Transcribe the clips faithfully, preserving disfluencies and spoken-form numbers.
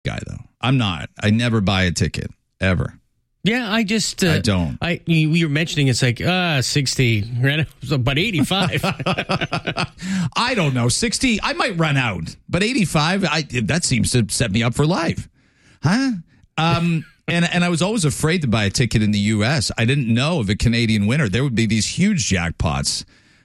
guy, though. I'm not. I never buy a ticket, ever. Yeah, I just... Uh, I don't. I you, you were mentioning it's like, ah, uh, sixty, right? But eighty-five. I don't know. sixty, I might run out. But eighty-five, I, that seems to set me up for life. Huh? Um... And and I was always afraid to buy a ticket in the U S. I didn't know of a Canadian winner. There would be these huge jackpots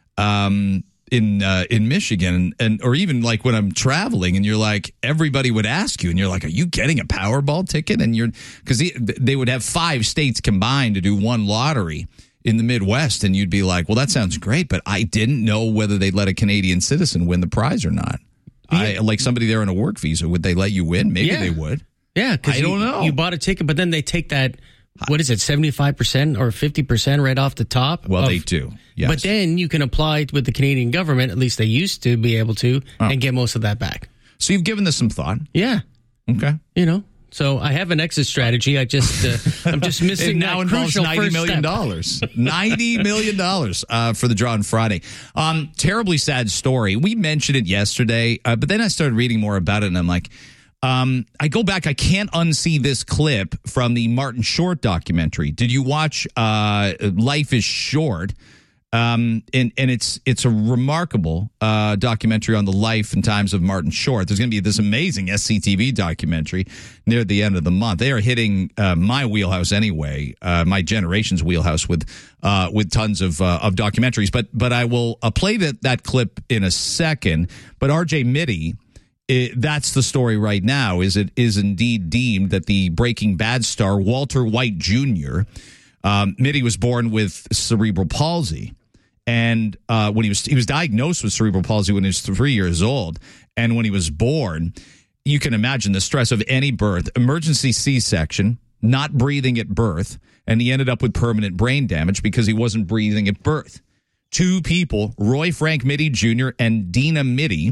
um, in uh, in Michigan, and, and or even like when I'm traveling, and you're like, everybody would ask you, and you're like, are you getting a Powerball ticket? And you're because they, they would have five states combined to do one lottery in the Midwest, and you'd be like, well, that sounds great, but I didn't know whether they'd let a Canadian citizen win the prize or not. Yeah. I like somebody there on a work visa. Would they let you win? Maybe yeah. they would. Yeah, because I don't you, know. You bought a ticket, but then they take that, what is it, seventy-five percent or fifty percent right off the top? Well, of, they do, yes. But then you can apply it with the Canadian government, at least they used to be able to, oh. and get most of that back. So you've given this some thought? Yeah. Okay. You know, so I have an exit strategy. I just, uh, I'm just missing it now that involves crucial ninety million dollars. ninety million dollars uh, for the draw on Friday. Um, terribly sad story. We mentioned it yesterday, uh, but then I started reading more about it, and I'm like, Um, I go back. I can't unsee this clip from the Martin Short documentary. Did you watch uh, Life is Short? Um, and and it's it's a remarkable uh, documentary on the life and times of Martin Short. There's going to be this amazing S C T V documentary near the end of the month. They are hitting uh, my wheelhouse anyway, uh, my generation's wheelhouse with uh, with tons of uh, of documentaries. But but I will uh, play that that clip in a second. But R J Mitte. It, that's the story right now. Is it is indeed deemed that the Breaking Bad star Walter White Junior Um, Mitte was born with cerebral palsy, and uh, when he was he was diagnosed with cerebral palsy when he was three years old, and when he was born, you can imagine the stress of any birth, emergency C-section, not breathing at birth, and he ended up with permanent brain damage because he wasn't breathing at birth. Two people, Roy Frank Mitte Junior and Dina Mitte,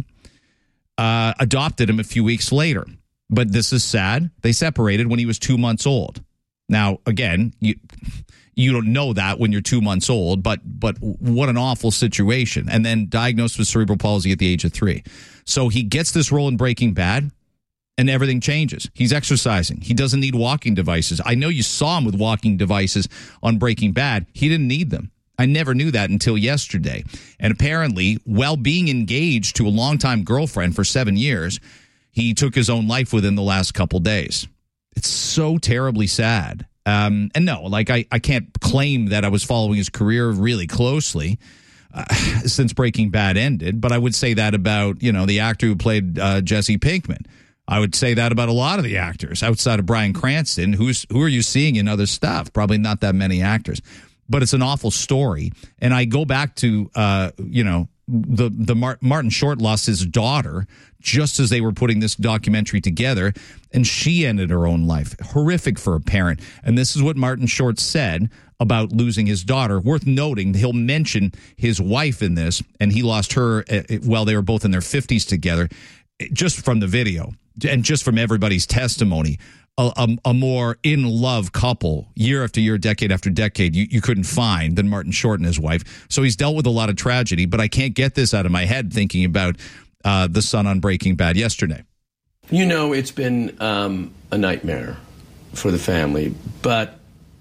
Uh, adopted him a few weeks later. But this is sad. They separated when he was two months old. Now, again, you you don't know that when you're two months old, but but what an awful situation. And then diagnosed with cerebral palsy at the age of three. So he gets this role in Breaking Bad, and everything changes. He's exercising. He doesn't need walking devices. I know you saw him with walking devices on Breaking Bad. He didn't need them. I never knew that until yesterday. And apparently, while being engaged to a longtime girlfriend for seven years, he took his own life within the last couple days. It's so terribly sad. Um, and no, like I, I can't claim that I was following his career really closely uh, since Breaking Bad ended, but I would say that about, you know, the actor who played uh, Jesse Pinkman. I would say that about a lot of the actors outside of Bryan Cranston. Who's who are you seeing in other stuff? Probably not that many actors. But it's an awful story. And I go back to, uh, you know, the the Mar- Martin Short lost his daughter just as they were putting this documentary together, and she ended her own life. Horrific for a parent. And this is what Martin Short said about losing his daughter. Worth noting, he'll mention his wife in this, and he lost her uh, while they were both in their fifties together, just from the video and just from everybody's testimony. A, a, a more in-love couple, year after year, decade after decade, you, you couldn't find than Martin Short and his wife. So he's dealt with a lot of tragedy, but I can't get this out of my head thinking about uh, the son on Breaking Bad yesterday. You know, it's been um, a nightmare for the family, but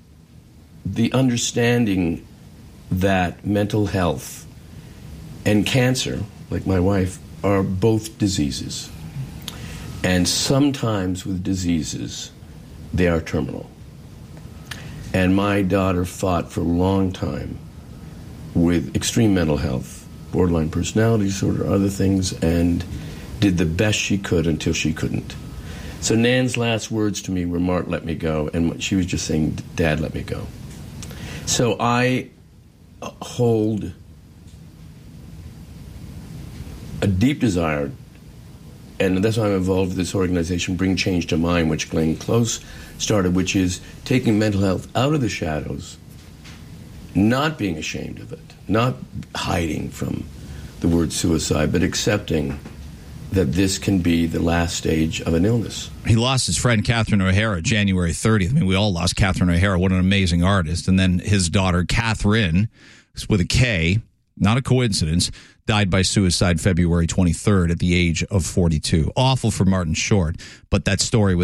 the understanding that mental health and cancer, like my wife, are both diseases. And sometimes with diseases, they are terminal. And my daughter fought for a long time with extreme mental health, borderline personality disorder, other things, and did the best she could until she couldn't. So Nan's last words to me were, "Mark, let me go." And she was just saying, "Dad, let me go." So I hold a deep desire, and that's why I'm involved with this organization, Bring Change to Mind, which Glenn Close started, which is taking mental health out of the shadows, not being ashamed of it, not hiding from the word suicide, but accepting that this can be the last stage of an illness. He lost his friend Catherine O'Hara January thirtieth. I mean, we all lost Catherine O'Hara. What an amazing artist. And then his daughter, Catherine, with a K, not a coincidence, died by suicide February twenty-third at the age of forty-two. Awful for Martin Short, but that story with